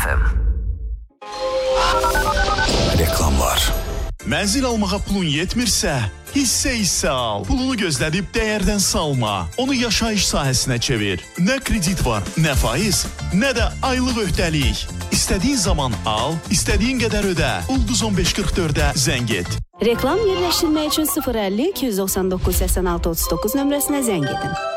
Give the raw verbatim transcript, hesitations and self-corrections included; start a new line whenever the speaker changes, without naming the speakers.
F M.
Reklamlar.
Mənzil almağa pulun yetmirsə, hissə-hissə al. Pulunu gözlədib dəyərdən salma. Onu yaşayış sahəsinə çevir. Nə kredit var, nə faiz, nə də aylıq öhdəlik. İstədiyin zaman al, istədiyin qədər ödə. Ulduz on beş qırx dördə zəng et.
Reklam yerləşdirmək üçün sıfır əlli iki yüz doxsan doqquz səksən altı otuz doqquz nömrəsinə zəng edin.